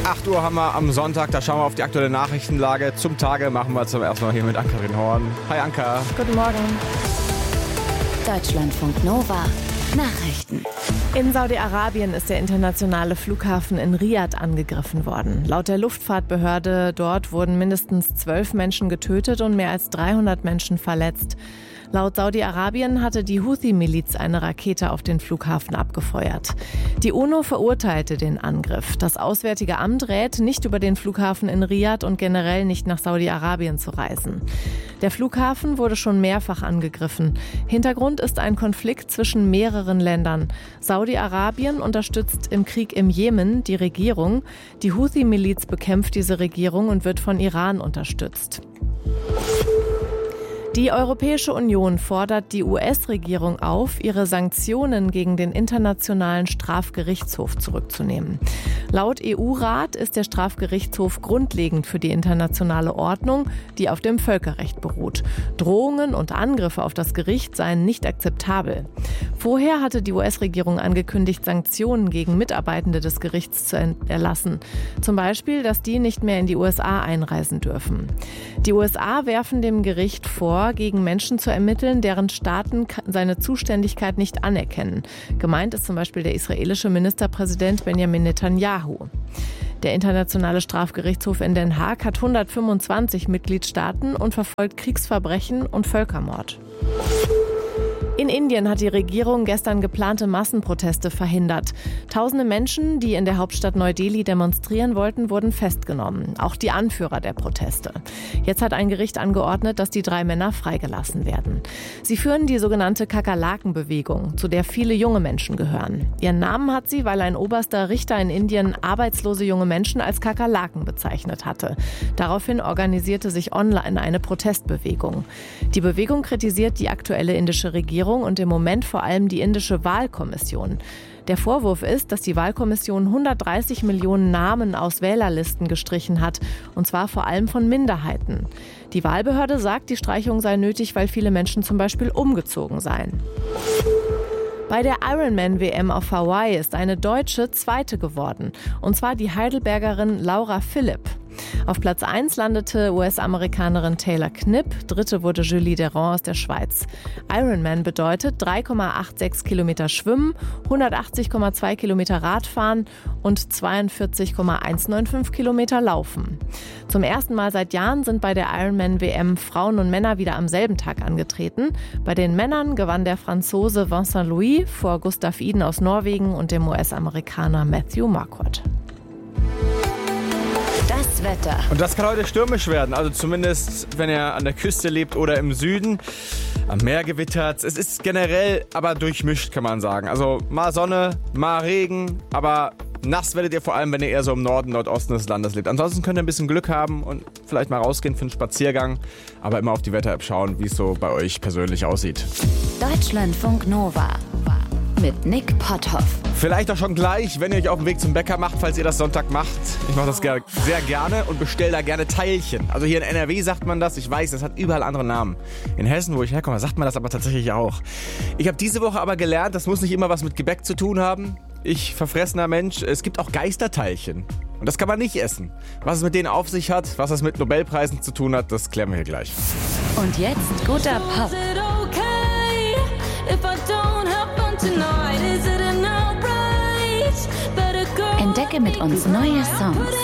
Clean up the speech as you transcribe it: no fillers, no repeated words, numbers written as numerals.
8 Uhr haben wir am Sonntag, da schauen wir auf die aktuelle Nachrichtenlage. Zum Tage machen wir zum ersten Mal hier mit Ann-Kathrin Horn. Hi Anka. Guten Morgen. Deutschlandfunk Nova. Nachrichten. In Saudi-Arabien ist der internationale Flughafen in Riad angegriffen worden. Laut der Luftfahrtbehörde dort wurden mindestens 12 Menschen getötet und mehr als 300 Menschen verletzt. Laut Saudi-Arabien hatte die Houthi-Miliz eine Rakete auf den Flughafen abgefeuert. Die UNO verurteilte den Angriff. Das Auswärtige Amt rät, nicht über den Flughafen in Riad und generell nicht nach Saudi-Arabien zu reisen. Der Flughafen wurde schon mehrfach angegriffen. Hintergrund ist ein Konflikt zwischen mehreren Ländern. Saudi-Arabien unterstützt im Krieg im Jemen die Regierung. Die Houthi-Miliz bekämpft diese Regierung und wird von Iran unterstützt. Die Europäische Union fordert die US-Regierung auf, ihre Sanktionen gegen den Internationalen Strafgerichtshof zurückzunehmen. Laut EU-Rat ist der Strafgerichtshof grundlegend für die internationale Ordnung, die auf dem Völkerrecht beruht. Drohungen und Angriffe auf das Gericht seien nicht akzeptabel. Vorher hatte die US-Regierung angekündigt, Sanktionen gegen Mitarbeitende des Gerichts zu erlassen. Zum Beispiel, dass die nicht mehr in die USA einreisen dürfen. Die USA werfen dem Gericht vor, gegen Menschen zu ermitteln, deren Staaten seine Zuständigkeit nicht anerkennen. Gemeint ist zum Beispiel der israelische Ministerpräsident Benjamin Netanyahu. Der Internationale Strafgerichtshof in Den Haag hat 125 Mitgliedstaaten und verfolgt Kriegsverbrechen und Völkermord. In Indien hat die Regierung gestern geplante Massenproteste verhindert. Tausende Menschen, die in der Hauptstadt Neu-Delhi demonstrieren wollten, wurden festgenommen. Auch die Anführer der Proteste. Jetzt hat ein Gericht angeordnet, dass die 3 Männer freigelassen werden. Sie führen die sogenannte Kakerlaken-Bewegung, zu der viele junge Menschen gehören. Ihren Namen hat sie, weil ein oberster Richter in Indien arbeitslose junge Menschen als Kakerlaken bezeichnet hatte. Daraufhin organisierte sich online eine Protestbewegung. Die Bewegung kritisiert die aktuelle indische Regierung und im Moment vor allem die indische Wahlkommission. Der Vorwurf ist, dass die Wahlkommission 130 Millionen Namen aus Wählerlisten gestrichen hat, und zwar vor allem von Minderheiten. Die Wahlbehörde sagt, die Streichung sei nötig, weil viele Menschen zum Beispiel umgezogen seien. Bei der Ironman-WM auf Hawaii ist eine Deutsche Zweite geworden, und zwar die Heidelbergerin Laura Philipp. Auf Platz 1 landete US-Amerikanerin Taylor Knipp, Dritte wurde Julie Derand aus der Schweiz. Ironman bedeutet 3,86 Kilometer Schwimmen, 180,2 Kilometer Radfahren und 42,195 Kilometer Laufen. Zum ersten Mal seit Jahren sind bei der Ironman-WM Frauen und Männer wieder am selben Tag angetreten. Bei den Männern gewann der Franzose Vincent Louis vor Gustav Iden aus Norwegen und dem US-Amerikaner Matthew Marquardt. Das Wetter. Und das kann heute stürmisch werden, also zumindest wenn ihr an der Küste lebt oder im Süden. Am Meer gewittert. Es ist generell aber durchmischt, kann man sagen. Also mal Sonne, mal Regen, aber nass werdet ihr vor allem, wenn ihr eher so im Norden, Nordosten des Landes lebt. Ansonsten könnt ihr ein bisschen Glück haben und vielleicht mal rausgehen für einen Spaziergang, aber immer auf die Wetter-App schauen, wie es so bei euch persönlich aussieht. Deutschlandfunk Nova mit Nick Potthoff. Vielleicht auch schon gleich, wenn ihr euch auf den Weg zum Bäcker macht, falls ihr das Sonntag macht. Ich mache das sehr gerne und bestelle da gerne Teilchen. Also hier in NRW sagt man das. Ich weiß, das hat überall andere Namen. In Hessen, wo ich herkomme, sagt man das aber tatsächlich auch. Ich habe diese Woche aber gelernt, das muss nicht immer was mit Gebäck zu tun haben. Ich, verfressener Mensch, es gibt auch Geisterteilchen. Und das kann man nicht essen. Was es mit denen auf sich hat, was es mit Nobelpreisen zu tun hat, das klären wir hier gleich. Und jetzt guter Pop. Entdecke mit uns neue Songs.